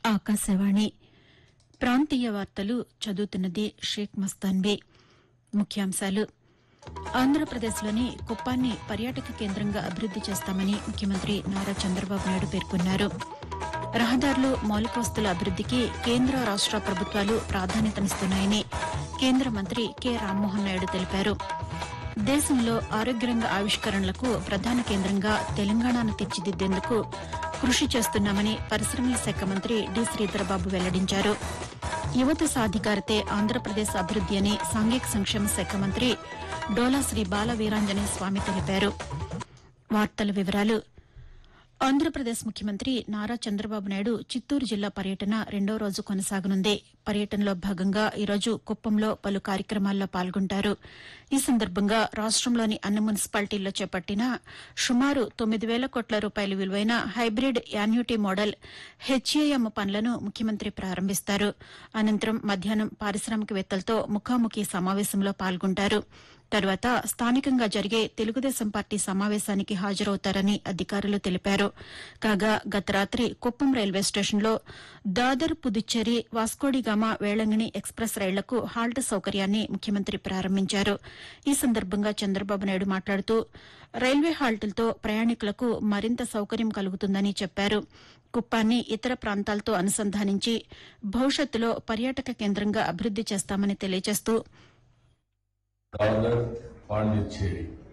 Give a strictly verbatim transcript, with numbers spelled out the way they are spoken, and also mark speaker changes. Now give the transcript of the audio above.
Speaker 1: ఆకాశవాణి ప్రాంతీయ వార్తలు చదువుతున్నది షేక్ మస్తాన్బీ. ముఖ్యాంశాలు ఆంధ్రప్రదేశ్లోని కుప్పాన్ని పర్యాటక కేంద్రంగా అభివృద్ది చేస్తామని ముఖ్యమంత్రి నారా చంద్రబాబు నాయుడు పేర్కొన్నారు. రహదారులు, మౌలిక వస్తుల అభివృద్దికి కేంద్ర రాష్ట ప్రభుత్వాలు ప్రాధాన్యతనిస్తున్నాయని కేంద్ర మంత్రి కె రామ్మోహన్ నాయుడు తెలిపారు. దేశంలో ఆరోగ్యరంగ ఆవిష్కరణలకు ప్రధాన కేంద్రంగా తెలంగాణను తీర్చిదిద్దేందుకు కృషి చేస్తున్నామని పరిశ్రమల శాఖ మంత్రి డి శ్రీధర్బాబు వెల్లడించారు. యువత సాధికారతే ఆంధ్రప్రదేశ్ అభివృద్ది అని సాంఘిక సంక్షేమ శాఖ మంత్రి డోలా శ్రీ బాల వీరాంజనేయ స్వామి తెలిపారు. వార్తల వివరాలు ఆంధ్రప్రదేశ్ ముఖ్యమంత్రి నారా చంద్రబాబు నాయుడు చిత్తూరు జిల్లా పర్యటన రెండో రోజు కొనసాగనుంది. పర్యటనలో భాగంగా ఈరోజు కుప్పంలో పలు కార్యక్రమాల్లో పాల్గొంటారు. ఈ సందర్భంగా రాష్టంలోని అన్ని మున్సిపాలిటీల్లో చేపట్టిన సుమారు తొమ్మిది వేల కోట్ల రూపాయల విలువైన హైబ్రిడ్ యాన్యుటీ మోడల్ హెచ్ఏఎం పనులను ముఖ్యమంత్రి ప్రారంభిస్తారు. అనంతరం మధ్యాహ్నం పారిశ్రామికవేత్తలతో ముఖాముఖి సమావేశంలో పాల్గొంటారు. తర్వాత స్థానికంగా జరిగే తెలుగుదేశం పార్టీ సమావేశానికి హాజరవుతారని అధికారులు తెలిపారు. కాగా గత రాతి కుప్పం రైల్వే స్టేషన్లో Dadar Puducherry Vasco da Gama Velankanni express రైళ్లకు halt సౌకర్యాన్ని ముఖ్యమంత్రి ప్రారంభించారు. ఈ సందర్భంగా చంద్రబాబు నాయుడు మాట్లాడుతూ రైల్వే హాల్టులతో ప్రయాణికులకు మరింత సౌకర్యం కలుగుతుందని చెప్పారు. కుప్పాన్ని ఇతర ప్రాంతాలతో అనుసంధానించి భవిష్యత్తులో పర్యాటక కేంద్రంగా అభివృద్ది చేస్తామని తెలియజేస్తూ
Speaker 2: దాదర్ పాండిచ్చేరి